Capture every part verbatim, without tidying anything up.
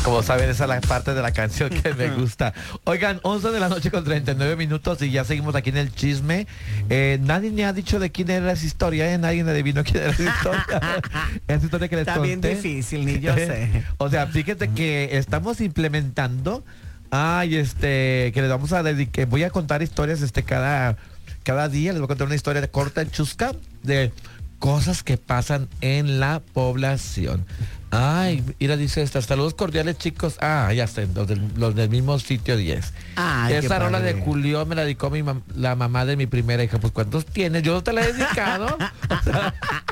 Como saben, esa es la parte de la canción que me gusta. Oigan, once de la noche con treinta y nueve minutos y ya seguimos aquí en el chisme. Eh, nadie me ha dicho de quién era esa historia, ¿eh? Nadie me adivinó quién era esa historia. Esa historia que les Está bien conté. difícil, ni yo sé. O sea, fíjate que estamos implementando, ay, este, que les vamos a dedicar, voy a contar historias, este, cada, cada día les voy a contar una historia de corta y chusca de cosas que pasan en la población. Ay, mira, dice esta, saludos cordiales, chicos. Ah, ya sé, los del, los del mismo sitio diez. Ay, qué Esa rola padre. de Julio me la dedicó mi mam- la mamá de mi primera hija. Pues, ¿cuántos tienes? Yo no te la he dedicado. O sea,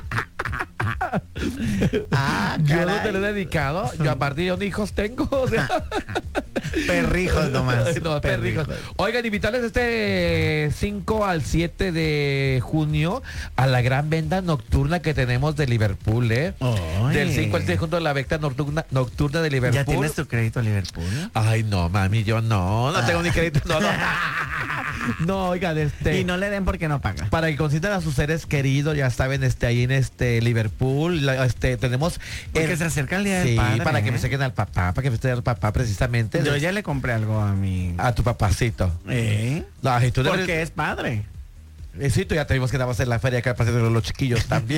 Ah, yo no caray. te la he dedicado. Yo aparte yo ni hijos tengo. O sea, Perrijos nomás. no, perrijos. Oigan, invitarles este cinco al siete de junio a la gran venta nocturna que tenemos de Liverpool, ¿eh? Ay. Del cinco al siete junto a la venta nocturna, nocturna de Liverpool. ¿Ya tienes tu crédito a Liverpool? Ay, no, mami, yo no, no tengo ni crédito, no, no. No, oigan, este... Y no le den porque no paga. Para que consientan a sus seres queridos, ya saben, este, ahí en este Liverpool, la- este, tenemos... Porque el- se acerca el día Sí, del padre. para que ¿eh? me saquen al papá, para que me estén al papá precisamente. Yo ya le compré algo a mi... A tu papacito. ¿Eh? No, y tú debes- Porque es padre. Eh, sí, tú ya te vimos que andabas en la feria acá pasando los chiquillos también.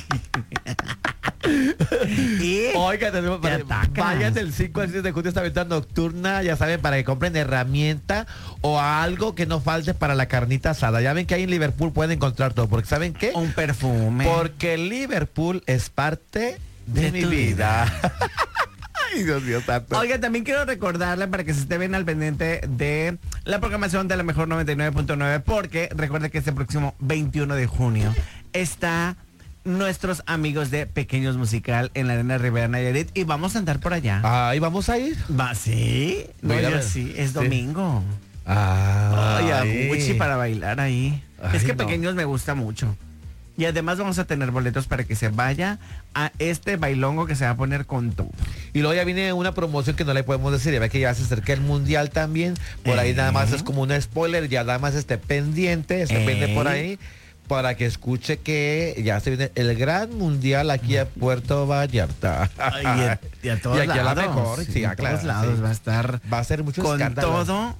Y Oiga, tenemos te para, atacas. vayan del cinco al siete de junio esta venta nocturna, ya saben, para que compren herramienta o algo que no falte para la carnita asada. Ya ven que ahí en Liverpool pueden encontrar todo, porque ¿saben qué? un perfume. Porque Liverpool es parte de, De mi tu vida. Ay, Dios mío santo. Oiga, también quiero recordarle para que se esté bien al pendiente de la programación de la mejor noventa y nueve punto nueve, porque recuerde que este próximo veintiuno de junio está nuestros amigos de Pequeños Musical en la Arena Rivera Nayarit y vamos a andar por allá. Ahí vamos a ir. Va, sí. No, Voy a yo ver. sí, es Sí. domingo. Ah, Ay, a Gucci para bailar ahí. Ay, es que no. Pequeños me gusta mucho. Y además vamos a tener boletos para que se vaya a este bailongo que se va a poner con todo. Y luego ya viene una promoción que no le podemos decir, ya ve que ya se acerca el mundial también. Por ahí nada más Eh. es como un spoiler, ya nada más esté pendiente, se Eh. vende por ahí para que escuche que ya se viene el gran mundial aquí a Puerto Vallarta. Ay, y, a, y a todos Y aquí a la lados. mejor, sí, a ah, claro, todos lados sí. va a estar Va a ser mucho con escándalo. todo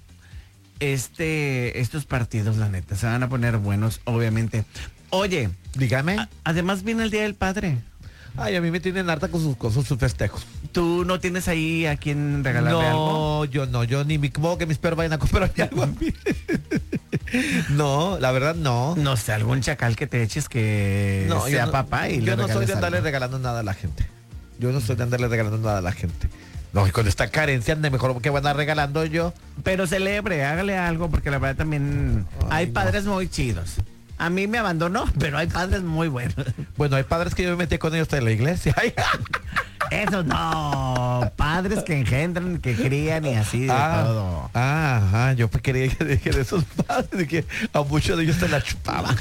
este estos partidos, la neta. Se van a poner buenos, obviamente. Oye, Dígame. a- además viene el Día del Padre. Ay, a mí me tienen harta con sus cosas, sus festejos. ¿Tú no tienes ahí a quien regalarle algo? No, yo no, yo ni mi, como que mis perros vayan a comprarme algo a mí. No, la verdad no. No sé, algún chacal que te eches que No, yo sea no- papá y yo le no soy de regales andarle algo. regalando nada a la gente. Yo no soy de andarle regalando nada a la gente. No, y con esta carencia, de mejor que van a andar regalando yo. Pero celebre, hágale algo, porque la verdad también Ay, hay no. padres muy chidos. A mí me abandonó, pero hay padres muy buenos. Bueno, hay padres que yo me metí con ellos en la iglesia. Ay, Eso no, padres que engendran, que crían y así de ah, todo. ah, ajá, yo pues quería que dije de esos padres, de que a muchos de ellos se la chupaba.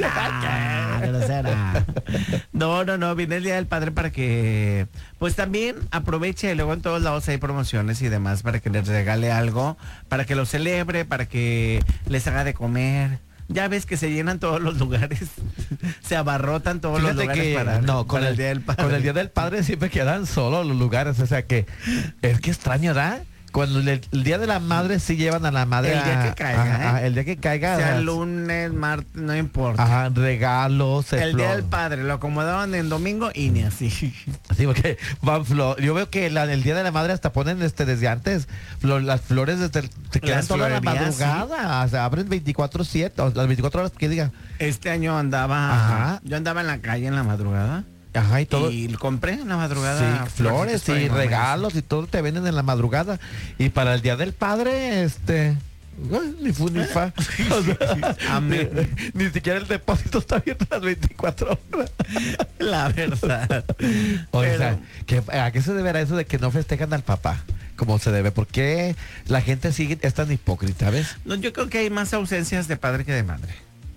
¡Hola! Grosera. No, no, no, viene el Día del Padre para que, pues también aproveche, y luego en todos lados hay promociones y demás para que les regale algo, para que lo celebre, para que les haga de comer. Ya ves que se llenan todos los lugares, se abarrotan todos los Fíjate lugares que para, no, con para el, Día del Padre. con el Día del Padre siempre quedan solos los lugares, o sea que es que extraño, ¿verdad? Cuando el, el Día de la Madre sí llevan a la madre El día a- que caiga, ajá, ¿eh? ajá, el día que caiga. Sea ajá, lunes, martes, no importa. ajá, regalos, El Día flor- del Padre lo acomodaban en domingo y ni así. Sí, porque van flor. Yo veo que la- el Día de la Madre hasta ponen este desde antes flor- las flores desde el- se quedan Las toda la florerías, madrugada, o sea, abren veinticuatro siete, o las veinticuatro horas que digan. Este año andaba, Ajá. yo andaba en la calle en la madrugada. Ajá, y todo. Y compré en la madrugada. Sí, flores florcitas y para mi mamá. regalos y todo te venden en la madrugada. Y para el Día del Padre, este... ay, ni fu ni fa. O sea, Amén. Ni, ni siquiera el depósito está abierto las veinticuatro horas. La verdad. O Pero- sea, ¿qué- ¿a qué se deberá eso de que no festejan al papá? Como se debe. ¿Por qué la gente sigue es tan hipócrita, ves? No, yo creo que hay más ausencias de padre que de madre.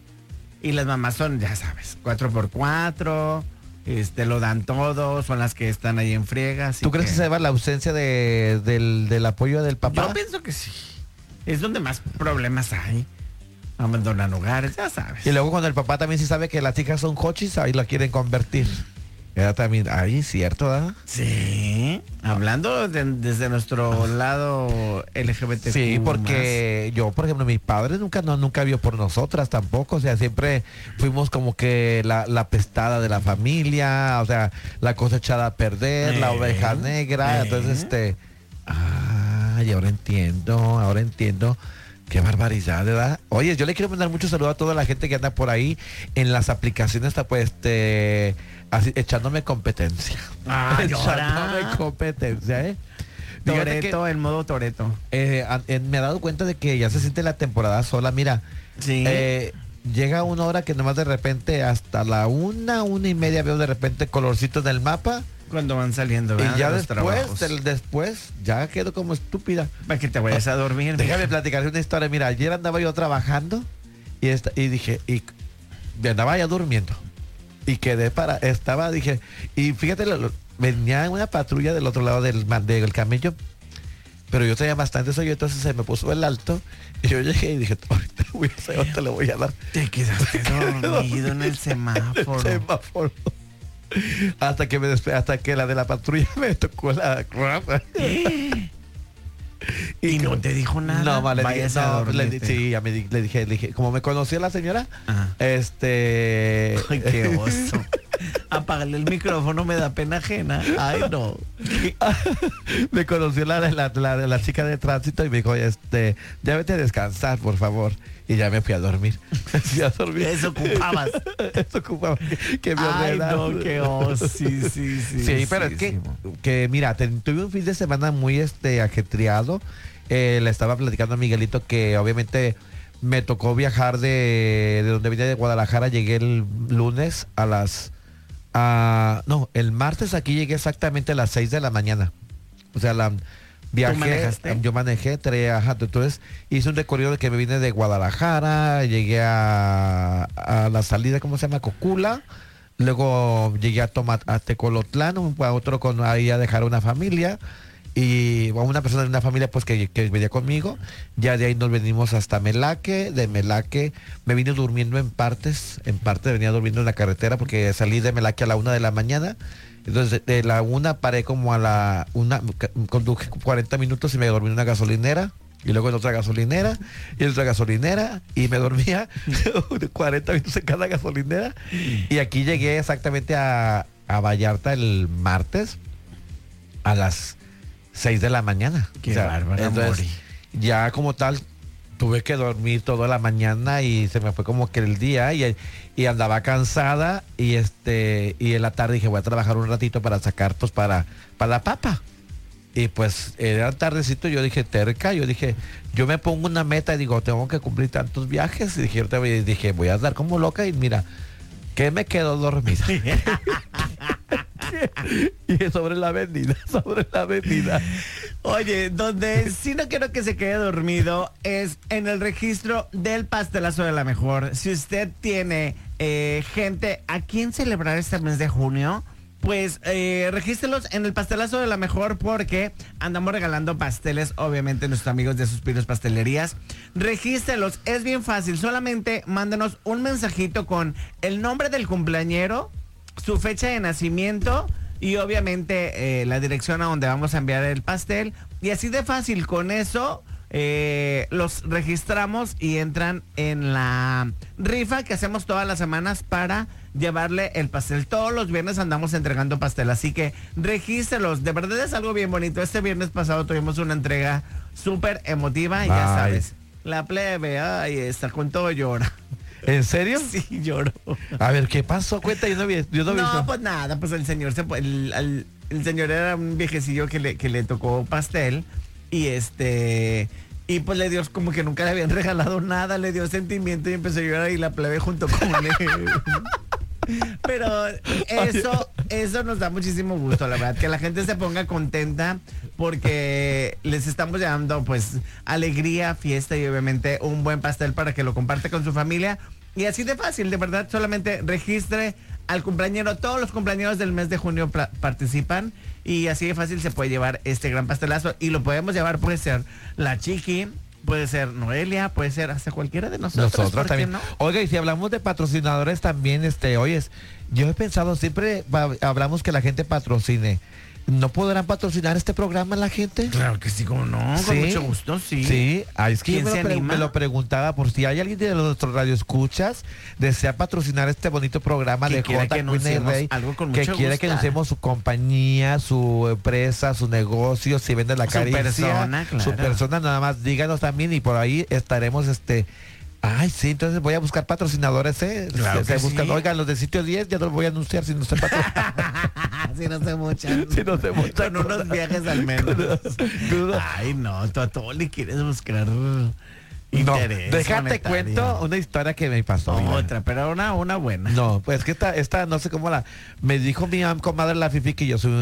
Y las mamás son, ya sabes, cuatro por cuatro, este, lo dan todo, son las que están ahí en friega. así ¿Tú crees que se deba la ausencia de, del, del apoyo del papá? Yo pienso que sí. Es donde más problemas hay. Abandonan hogares, ya sabes. Y luego cuando el papá también sí sabe que las hijas son cochis, ahí la quieren convertir. Era también, ahí cierto, ¿verdad? Sí. Hablando de- desde nuestro lado L G B T Q. Sí, porque yo, por ejemplo, mis padres nunca no, nunca vio por nosotras tampoco, o sea, siempre fuimos como que la, la pestada de la familia, o sea, la cosa echada a perder, la Eh, oveja negra, eh. entonces este, ah, y ahora entiendo, ahora entiendo. Qué barbaridad, ¿verdad? Oye, yo le quiero mandar mucho saludo a toda la gente que anda por ahí en las aplicaciones, está pues, este, así, echándome competencia. Ah, echándome llora. competencia, ¿eh? Fíjate que, Toreto, en modo Toreto. eh, a- eh, me he dado cuenta de que ya se siente la temporada sola. Mira, Sí. eh, llega una hora que nomás de repente hasta la una, una y media veo de repente colorcitos del mapa. Cuando van saliendo, ¿verdad? Y ya de los después, trabajos. del- después, ya quedo como estúpida. Para que te vayas a dormir. Déjame mija. platicar una historia. Mira, ayer andaba yo trabajando y, esta- y dije, y me andaba ya durmiendo. Y quedé para, estaba, dije, y fíjate, lo- lo- venía una patrulla del otro lado del, ma- del camello, pero yo tenía bastante sueño, entonces se me puso el alto y yo llegué y dije, ahorita voy a hacer, ahorita le voy a dar Te quedaste dormido en el semáforo. semáforo. Hasta que me despe- hasta que la de la patrulla me tocó la raza. Y no te dijo nada. No, vale, Vayas a no, le, dormirte. sí, ya me di- le dije, le dije, como me conocía la señora, Ajá. este Ay, qué oso. Apágale el micrófono, me da pena ajena. Ay, no. me conoció la, la, la, la chica de tránsito y me dijo, este, ya vete a descansar, por favor. Y ya me fui a dormir. Me fui a dormir. Eso ocupabas. Eso ocupaba que, que me Ay, ordenaran. no, qué oso. Sí, sí, sí. Sí, pero es que, que mira, te- tuve un fin de semana muy este ajetreado. Eh, le estaba platicando a Miguelito que obviamente me tocó viajar de, de donde vine de Guadalajara. Llegué el lunes a las... a- no, el martes aquí llegué exactamente a las seis de la mañana. O sea, la... Viajé, manejaste? yo manejé, traía, ajá, entonces hice un recorrido de que me vine de Guadalajara, llegué a, a la salida, ¿cómo se llama? Cocula, luego llegué a, Toma, a Tecolotlán, un- a otro con ahí a dejar una familia, y a una persona de una familia pues que, que venía conmigo, ya de ahí nos venimos hasta Melaque, de Melaque me vine durmiendo en partes, en parte venía durmiendo en la carretera porque salí de Melaque a la una de la mañana. Entonces, de la una paré como a la una, ca- conduje cuarenta minutos y me dormí en una gasolinera. Y luego en otra gasolinera, y en otra gasolinera, y me dormía cuarenta minutos en cada gasolinera. Y aquí llegué exactamente a, a Vallarta el martes a las seis de la mañana. Qué bárbara, entonces, Mori. ya como tal, tuve que dormir toda la mañana y se me fue como que el día y, y andaba cansada y este y en la tarde dije voy a trabajar un ratito para sacar pues para, para la papa. Y pues era tardecito, yo dije terca, yo dije, yo me pongo una meta y digo, tengo que cumplir tantos viajes. Y dije, ahorita voy- dije, voy a andar como loca y mira, que me quedo dormida. Y sobre la avenida, sobre la avenida. Oye, donde sí no quiero que se quede dormido es en el registro del pastelazo de la mejor. Si usted tiene eh, gente a quien celebrar este mes de junio, pues eh, regístrelos en el pastelazo de la mejor porque andamos regalando pasteles, obviamente, a nuestros amigos de Suspiros Pastelerías. Regístrelos, es bien fácil, solamente mándenos un mensajito con el nombre del cumpleañero, su fecha de nacimiento y obviamente eh, la dirección a donde vamos a enviar el pastel. Y así de fácil, con eso eh, los registramos y entran en la rifa que hacemos todas las semanas para llevarle el pastel. Todos los viernes andamos entregando pastel, así que regístrelos. De verdad es algo bien bonito. Este viernes pasado tuvimos una entrega súper emotiva y ya Ay. sabes, la plebe, ay, está con todo llora. ¿En serio? Sí, lloró. A ver, ¿qué pasó? Cuenta, yo no vi, yo no vi No, eso. pues nada, pues el señor se el, el, el señor era un viejecillo que le, que le tocó pastel y este y pues le dio como que nunca le habían regalado nada, le dio sentimiento y empezó a llorar y la plebe junto con él. Pero eso, eso nos da muchísimo gusto, la verdad, que la gente se ponga contenta porque les estamos dando pues alegría, fiesta y obviamente un buen pastel para que lo comparte con su familia. Y así de fácil, de verdad, solamente registre al cumpleañero. Todos los cumpleañeros del mes de junio pla- participan y así de fácil se puede llevar este gran pastelazo. Y lo podemos llevar, puede ser la Chiqui, puede ser Noelia, puede ser hasta cualquiera de nosotros. Nosotros ¿por qué también. no? Oiga, y si hablamos de patrocinadores también, este, oyes, yo he pensado, siempre va- hablamos que la gente patrocine. ¿no podrán patrocinar este programa la gente? Claro que sí, como no, con Sí. mucho gusto, sí. Sí, ay, es que yo ¿Quién me, se lo pre- anima? me lo preguntaba por si hay alguien de nuestros radioescuchas desea patrocinar este bonito programa Que de quiera J. que Queen y anunciemos Rey, algo con que mucho quiere gusto. que anunciemos su compañía, su empresa, su negocio, si vende la Su caricia, persona, claro. su persona, nada más díganos también y por ahí estaremos este. Ay, sí, entonces voy a buscar patrocinadores, ¿eh? Claro Se que buscan, sí. Oigan, los de sitio diez ya no los voy a anunciar si no se patrocinan. Si no sé mucho. Si no sé mucho. Con unos viajes al menos. Con unos- Ay, no, tú a todo le quieres buscar No, interés déjate monetario. cuento una historia que me pasó. mira. Otra, pero una, una buena. No, pues que esta, esta, no sé cómo la, me dijo mi am- comadre la Fifi que yo soy